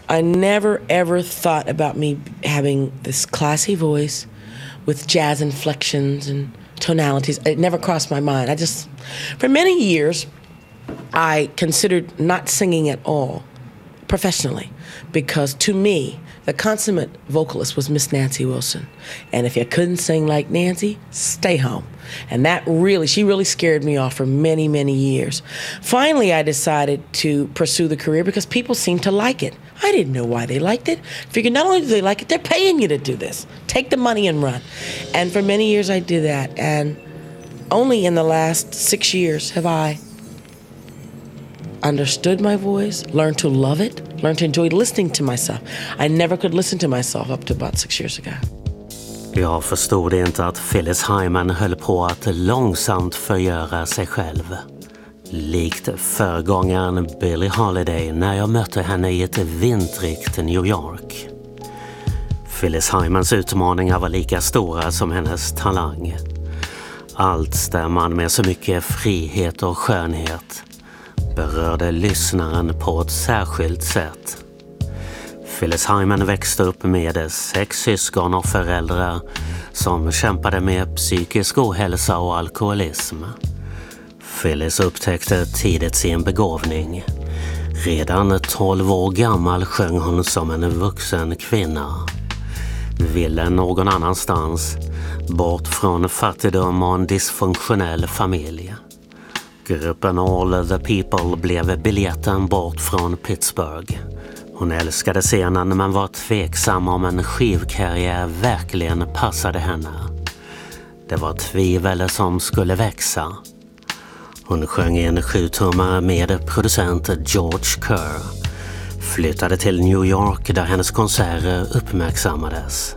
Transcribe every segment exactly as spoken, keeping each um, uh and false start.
I never ever thought about me having this classy voice with jazz inflections and tonalities. It never crossed my mind. I just, for many years, I considered not singing at all professionally, because to me, the consummate vocalist was Miss Nancy Wilson. And if you couldn't sing like Nancy, stay home. And that really, she really scared me off for many, many years. Finally, I decided to pursue the career because people seemed to like it. I didn't know why they liked it. Figured not only do they like it, they're paying you to do this. Take the money and run. And for many years I did that. And only in the last six years have I understood my voice, learned to love it, learned to enjoy listening to myself. I never could listen to myself up to about six years ago. Jag förstod inte att Phyllis Hyman höll på att långsamt förgöra sig själv. Likt föregångaren Billie Holiday när jag mötte henne i ett vintrigt New York. Phyllis Hymans utmaningar var lika stora som hennes talang. Allt stämman med så mycket frihet och skönhet berörde lyssnaren på ett särskilt sätt. Phyllis Hyman växte upp med sex syskon och föräldrar som kämpade med psykisk ohälsa och alkoholism. Phyllis upptäckte tidigt sin begåvning. Redan tolv år gammal sjöng hon som en vuxen kvinna. Ville någon annanstans, bort från fattigdom och en dysfunktionell familj. Gruppen All the People blev biljetten bort från Pittsburgh. Hon älskade scenen men var tveksam om en skivkarriär verkligen passade henne. Det var tvivel som skulle växa. Hon sjöng en sjutummare med producent George Kerr. Flyttade till New York där hennes konserter uppmärksammades.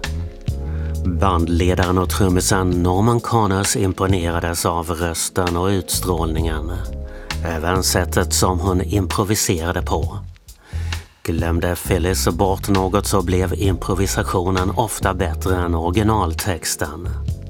Bandledaren och trummisen Norman Connors imponerades av rösten och utstrålningen. Även sättet som hon improviserade på. Glömde Phyllis bort något så blev improvisationen ofta bättre än originaltexten.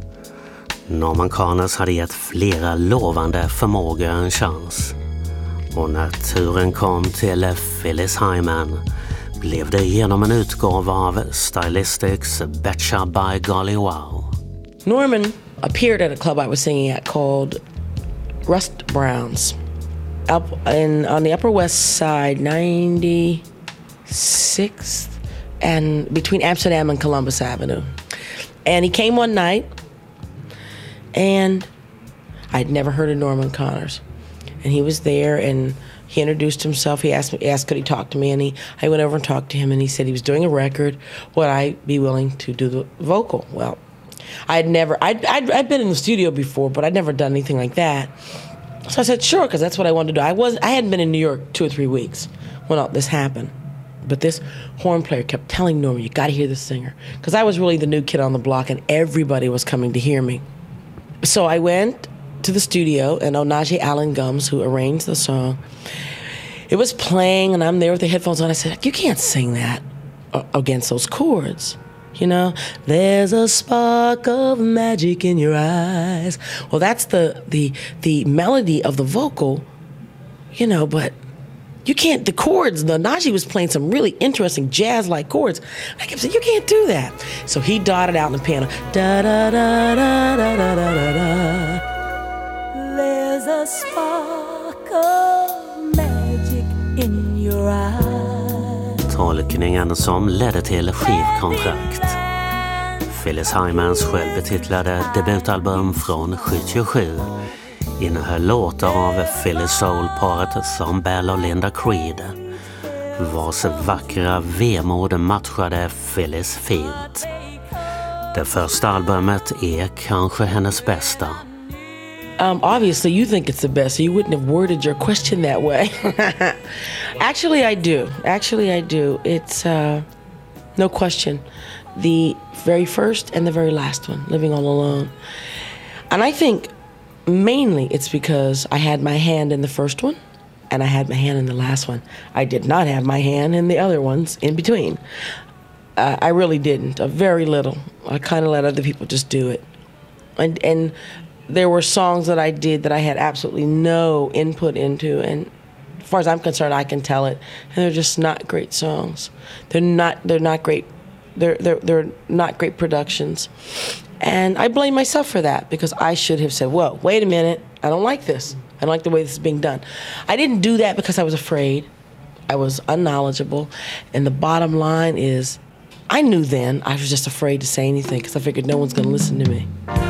Norman Connors hade gett flera lovande förmågor en chans. Och när turen kom till Phyllis Hyman blev det genom en utgåva av Stylistics Betcha by Golly Wow. Norman appeared at a club I was singing at called Rust Brown's up in, on the Upper West Side, ninety-sixth and between Amsterdam and Columbus Avenue. And he came one night, and I'd never heard of Norman Connors. And he was there, and he introduced himself. He asked me, asked could he talk to me, and he, I went over and talked to him, and he said he was doing a record. Would I be willing to do the vocal? Well, I'd never, I'd, I'd, I'd been in the studio before, but I'd never done anything like that. So I said, sure, because that's what I wanted to do. I was, I hadn't been in New York two or three weeks when all this happened. But this horn player kept telling Norman, you got to hear this singer. Because I was really the new kid on the block, and everybody was coming to hear me. So I went to the studio, and Onaje Allen Gums, who arranged the song, it was playing, and I'm there with the headphones on. I said, you can't sing that against those chords. You know, there's a spark of magic in your eyes. Well, that's the the the melody of the vocal, you know, but you can't, the chords, the Najee was playing some really interesting jazz-like chords. I kept saying, you can't do that. So he dotted out on the piano, da da da da da da da da da. There's a spark of magic in your eyes. Tolkningen som ledde till skivkontrakt. Phyllis Hymans självbetitlade debutalbum från sjuttiosju innehöll låtar av Phyllis Soul-paret som Bell och Linda Creed, vars vackra vemod matchade Phyllis fint. Det första albumet är kanske hennes bästa. Um, obviously, you think it's the best, so you wouldn't have worded your question that way. Actually, I do. Actually, I do. It's uh, no question. The very first and the very last one, Living All Alone. And I think mainly it's because I had my hand in the first one and I had my hand in the last one. I did not have my hand in the other ones in between. Uh, I really didn't. Uh, very little. I kind of let other people just do it. And and there were songs that I did that I had absolutely no input into, and far as I'm concerned, I can tell it, and they're just not great songs. They're not. They're not great. They're they're they're not great productions, and I blame myself for that because I should have said, "Whoa, wait a minute! I don't like this. I don't like the way this is being done." I didn't do that because I was afraid. I was unknowledgeable, and the bottom line is, I knew then. I was just afraid to say anything because I figured no one's going to listen to me.